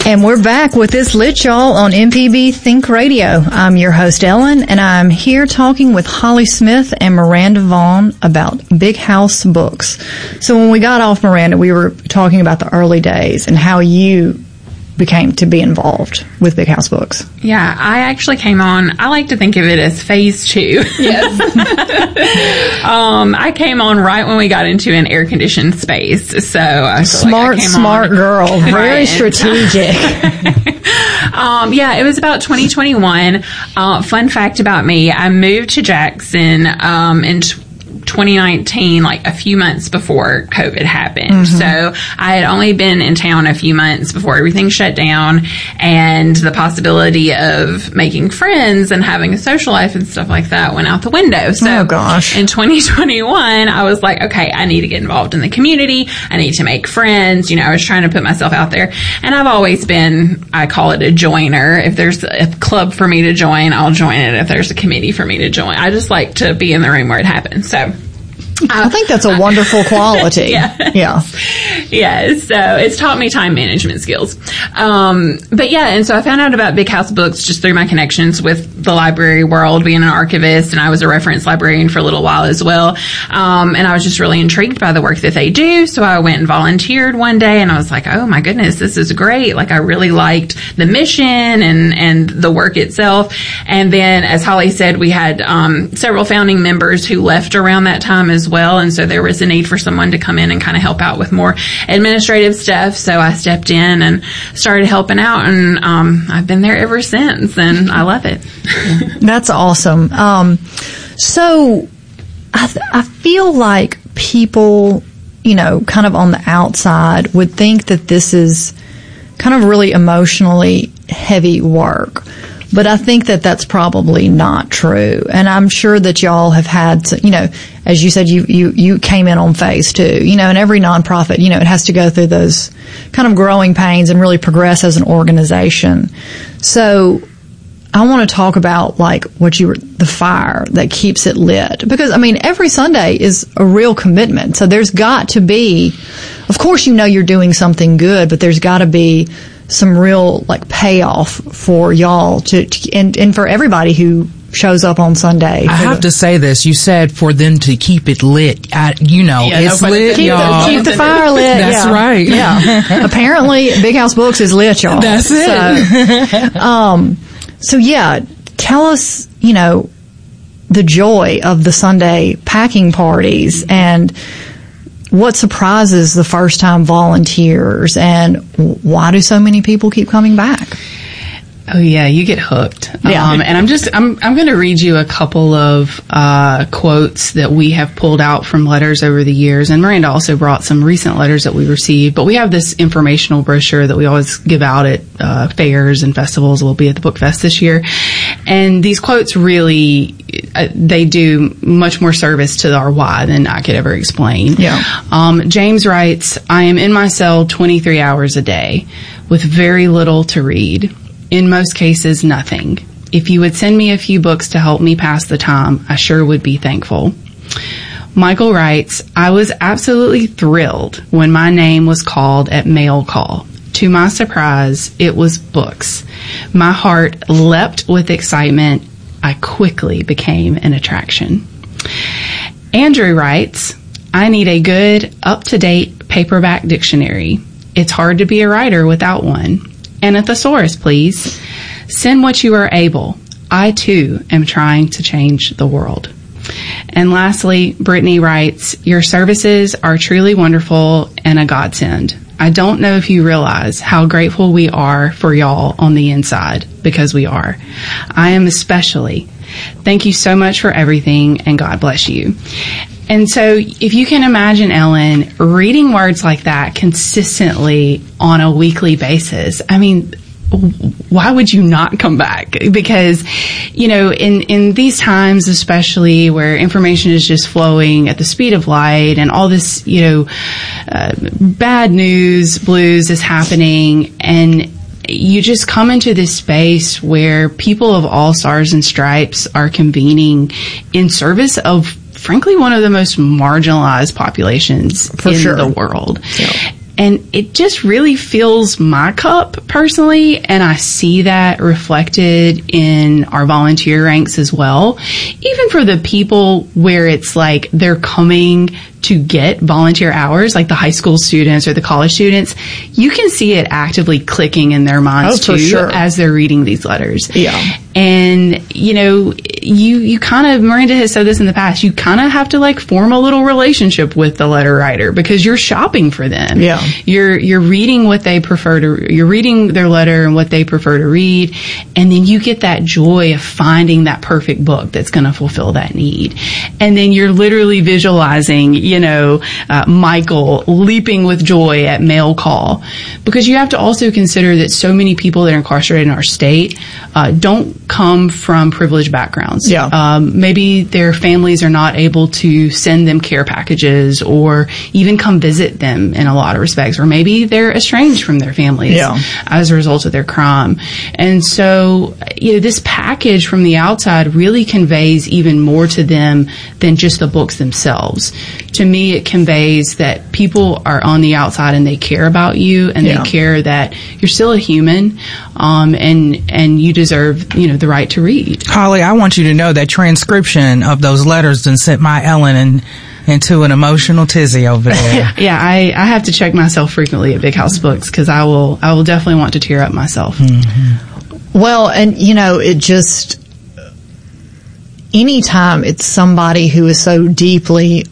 And we're back with this Lit Y'all on MPB Think Radio. I'm your host, Ellen, and I'm here talking with Holly Smith and Miranda Vaughn about Big House Books. So when we got off, Miranda, we were talking about the early days and how you became to be involved with Big House Books. Yeah, I actually came on, I like to think of it as phase 2. Yes. I came on right when we got into an air-conditioned space. So I smart girl. Very strategic. Yeah, it was about 2021. Fun fact about me, I moved to Jackson in 2019, like a few months before COVID happened. Mm-hmm. So I had only been in town a few months before everything shut down, and the possibility of making friends and having a social life and stuff like that went out the window. So oh, gosh. In 2021, I was like, okay, I need to get involved in the community. I need to make friends. You know, I was trying to put myself out there, and I've always been, I call it a joiner. If there's a club for me to join, I'll join it. If there's a committee for me to join, I just like to be in the room where it happens. So I think that's a wonderful quality. Yeah. Yeah. So it's taught me time management skills. But yeah, and so I found out about Big House Books just through my connections with the library world, being an archivist, and I was a reference librarian for a little while as well. And I was just really intrigued by the work that they do. So I went and volunteered one day, and I was like, oh my goodness, this is great. Like, I really liked the mission and the work itself. And then, as Holly said, we had several founding members who left around that time as well, and so there was a need for someone to come in and kind of help out with more administrative stuff. So I stepped in and started helping out, and I've been there ever since, and I love it. That's awesome. So I feel like people, you know, kind of on the outside would think that this is kind of really emotionally heavy work. But I think that that's probably not true. And I'm sure that y'all have had, you know, as you said, you came in on phase 2, you know, and every nonprofit, you know, it has to go through those kind of growing pains and really progress as an organization. So I want to talk about like the fire that keeps it lit. Because I mean, every Sunday is a real commitment. So there's got to be, of course, you know, you're doing something good, but there's got to be some real like payoff for y'all and for everybody who shows up on Sunday. I have to say this. You said for them to keep it lit. You know, it's lit, y'all. Keep the fire lit. That's right. Yeah. Apparently, Big House Books is lit, y'all. That's it. So yeah, tell us, you know, the joy of the Sunday packing parties and what surprises the first-time volunteers, and why do so many people keep coming back? Oh yeah, you get hooked. Yeah. And I'm going to read you a couple of quotes that we have pulled out from letters over the years. And Miranda also brought some recent letters that we received. But we have this informational brochure that we always give out at fairs and festivals. We'll be at the Book Fest this year. And these quotes really, they do much more service to our why than I could ever explain. Yeah. James writes, I am in my cell 23 hours a day with very little to read. In most cases, nothing. If you would send me a few books to help me pass the time, I sure would be thankful. Michael writes, I was absolutely thrilled when my name was called at mail call. To my surprise, it was books. My heart leapt with excitement. I quickly became an attraction. Andrew writes, I need a good, up-to-date paperback dictionary. It's hard to be a writer without one. And a thesaurus, please. Send what you are able. I, too, am trying to change the world. And lastly, Brittany writes, your services are truly wonderful and a godsend. I don't know if you realize how grateful we are for y'all on the inside, because we are. I am especially. Thank you so much for everything, and God bless you. And so if you can imagine, Ellen, reading words like that consistently on a weekly basis, I mean, why would you not come back? Because, you know, in these times, especially where information is just flowing at the speed of light and all this, you know, bad news, blues is happening, and you just come into this space where people of all stars and stripes are convening in service of, frankly, one of the most marginalized populations in the world. Yeah. And it just really fills my cup personally, and I see that reflected in our volunteer ranks as well. Even for the people where it's like they're coming to get volunteer hours, like the high school students or the college students, you can see it actively clicking in their minds too, as they're reading these letters. Yeah. And, you know, you kind of, Miranda has said this in the past, you kind of have to like form a little relationship with the letter writer because you're shopping for them. Yeah. You're reading what they prefer to, you're reading their letter and what they prefer to read. And then you get that joy of finding that perfect book that's going to fulfill that need. And then you're literally visualizing, you know, Michael leaping with joy at mail call, because you have to also consider that so many people that are incarcerated in our state don't come from privileged backgrounds. Yeah. Maybe their families are not able to send them care packages or even come visit them in a lot of respects, or maybe they're estranged from their families as a result of their crime. And so, you know, this package from the outside really conveys even more to them than just the books themselves. To me, it conveys that people are on the outside and they care about you, and they care that you're still a human, and you deserve, you know, the right to read. Holly, I want you to know that transcription of those letters done sent my Ellen into an emotional tizzy over there. Yeah, I have to check myself frequently at Big House Books, because I will definitely want to tear up myself. Mm-hmm. Well, and you know, it just, anytime it's somebody who is so deeply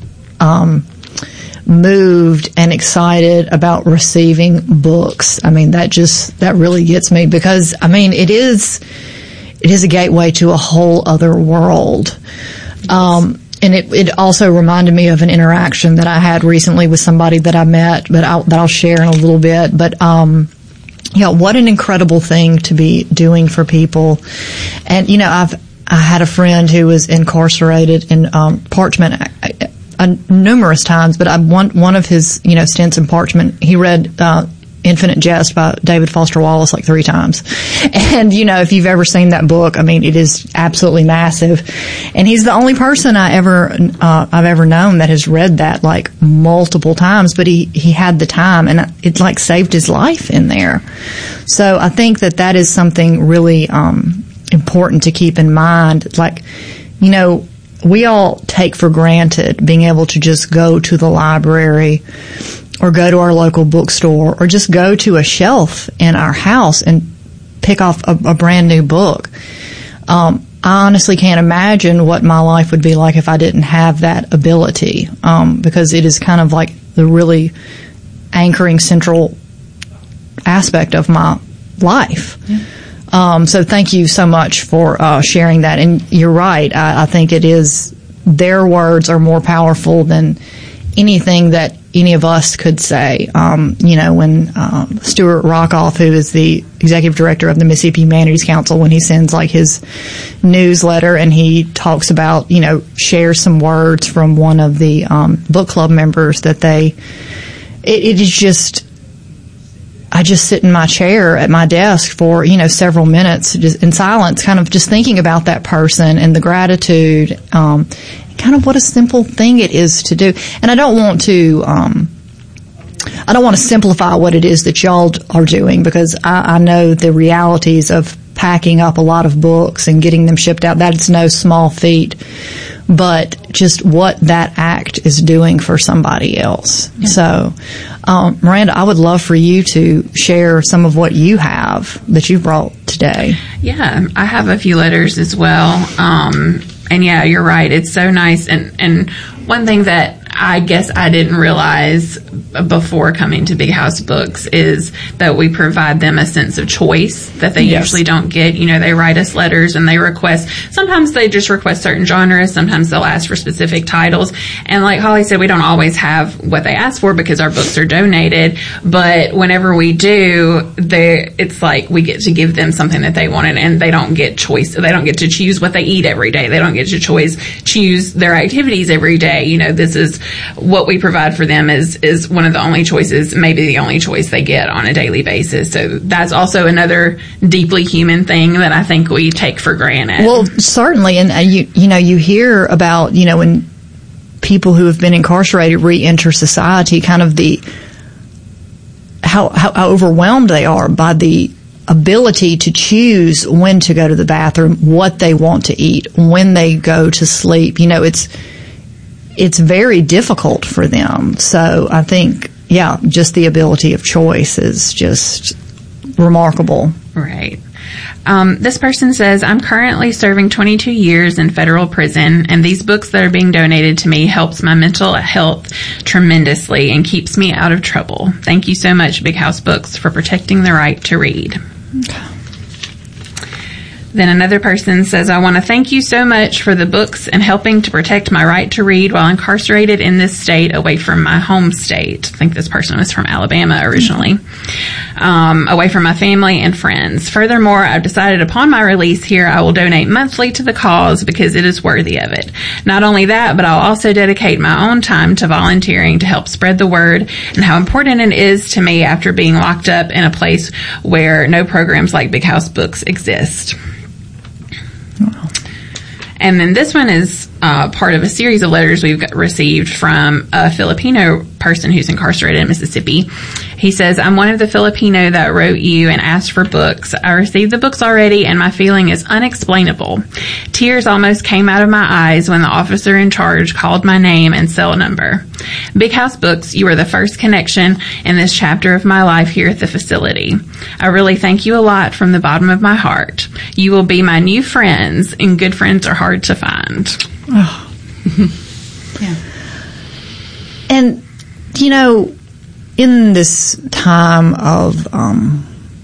moved and excited about receiving books, I mean, that really gets me, because I mean, it is a gateway to a whole other world. And it also reminded me of an interaction that I had recently with somebody that I met, but that I'll share in a little bit. But you know, what an incredible thing to be doing for people. And you know, I had a friend who was incarcerated in Parchment numerous times, but one of his, you know, stints in Parchment, he read Infinite Jest by David Foster Wallace like 3 times. And, you know, if you've ever seen that book, I mean, it is absolutely massive. And he's the only person I've ever known that has read that like multiple times, but he had the time, and it like saved his life in there. So I think that is something really important to keep in mind. Like, you know, we all take for granted being able to just go to the library or go to our local bookstore or just go to a shelf in our house and pick off a brand new book. I honestly can't imagine what my life would be like if I didn't have that ability, because it is kind of like the really anchoring central aspect of my life. Yeah. So thank you so much for sharing that. And you're right. I think it is, their words are more powerful than anything that any of us could say. You know, when Stuart Rockoff, who is the executive director of the Mississippi Humanities Council, when he sends like his newsletter and he talks about, you know, shares some words from one of the book club members that it is just, I just sit in my chair at my desk for, you know, several minutes just in silence, kind of just thinking about that person and the gratitude, kind of what a simple thing it is to do. And I don't want to simplify what it is that y'all are doing, because I know the realities of packing up a lot of books and getting them shipped out. That's no small feat. But just what that act is doing for somebody else. Yeah. So, Miranda, I would love for you to share some of what you have that you've brought today. Yeah, I have a few letters as well. And yeah, you're right. It's so nice. And one thing that I guess I didn't realize before coming to Big House Books is that we provide them a sense of choice that they usually don't get. You know, they write us letters and they request, sometimes they just request certain genres, sometimes they'll ask for specific titles. And like Holly said, we don't always have what they ask for because our books are donated. But whenever we do, it's like we get to give them something that they wanted, and they don't get choice. They don't get to choose what they eat every day. They don't get to choose their activities every day. You know, this is what we provide for them is one of the only choices, maybe the only choice they get on a daily basis. So that's also another deeply human thing that I think we take for granted. Well, certainly. And you hear about, you know, when people who have been incarcerated re-enter society, kind of the how overwhelmed they are by the ability to choose when to go to the bathroom, what they want to eat, when they go to sleep. It's very difficult for them. So I think, just the ability of choice is just remarkable. Right. This person says, I'm currently serving 22 years in federal prison, and these books that are being donated to me helps my mental health tremendously and keeps me out of trouble. Thank you so much, Big House Books, for protecting the right to read. Okay. Then another person says, I want to thank you so much for the books and helping to protect my right to read while incarcerated in this state away from my home state. I think this person was from Alabama originally. Away from my family and friends. Furthermore, I've decided upon my release here, I will donate monthly to the cause because it is worthy of it. Not only that, but I'll also dedicate my own time to volunteering to help spread the word and how important it is to me after being locked up in a place where no programs like Big House Books exist. And then this one is part of a series of letters we've received from a Filipino person who's incarcerated in Mississippi. He says, I'm one of the Filipino that wrote you and asked for books. I received the books already, and my feeling is unexplainable. Tears almost came out of my eyes when the officer in charge called my name and cell number. Big House Books, you are the first connection in this chapter of my life here at the facility. I really thank you a lot from the bottom of my heart. You will be my new friends, and good friends are hard to find. Oh. Yeah. And, in this time of